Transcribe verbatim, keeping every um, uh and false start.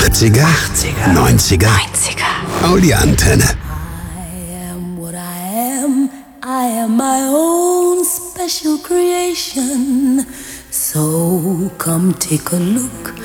achtziger, neunziger, Audio-Antenne. I am what I am. I am my own special creation. So come take a look